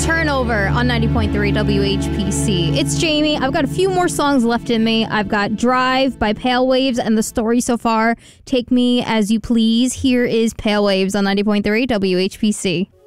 Turnover on 90.3 WHPC. It's Jamie. I've got a few more songs left in me. I've got Drive by Pale Waves and the story so far, Take Me As You Please. Here is Pale Waves on 90.3 WHPC.